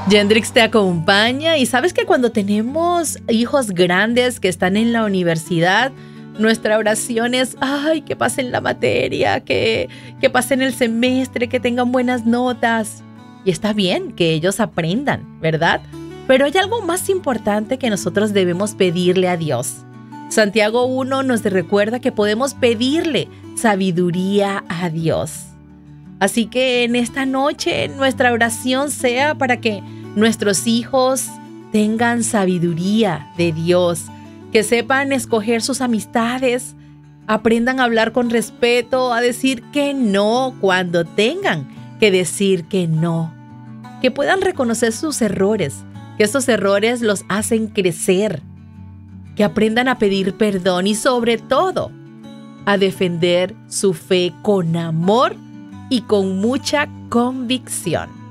Yendrix te acompaña y sabes que cuando tenemos hijos grandes que están en la universidad, nuestra oración es, ay, que pasen la materia, que pasen el semestre, que tengan buenas notas. Y está bien que ellos aprendan, ¿verdad? Pero hay algo más importante que nosotros debemos pedirle a Dios. Santiago 1 nos recuerda que podemos pedirle sabiduría a Dios. Así que en esta noche nuestra oración sea para que nuestros hijos tengan sabiduría de Dios, que sepan escoger sus amistades, aprendan a hablar con respeto, a decir que no cuando tengan que decir que no, que puedan reconocer sus errores, que esos errores los hacen crecer, que aprendan a pedir perdón y sobre todo a defender su fe con amor y con mucha convicción.